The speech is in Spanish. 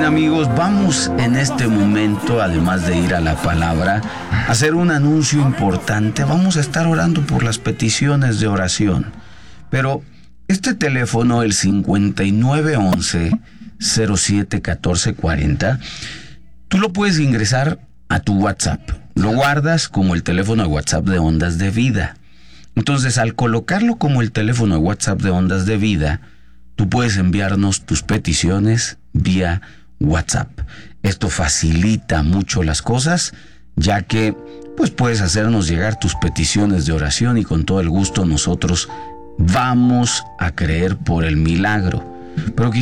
amigos, vamos en este momento, además de ir a la palabra, a hacer un anuncio importante. Vamos a estar orando por las peticiones de oración. Pero este teléfono, el 5911-071440, tú lo puedes ingresar a tu WhatsApp. Lo guardas como el teléfono de WhatsApp de Ondas de Vida. Entonces, al colocarlo como el teléfono de WhatsApp de Ondas de Vida, tú puedes enviarnos tus peticiones vía WhatsApp. Esto facilita mucho las cosas, ya que pues puedes hacernos llegar tus peticiones de oración y con todo el gusto nosotros vamos a creer por el milagro. Pero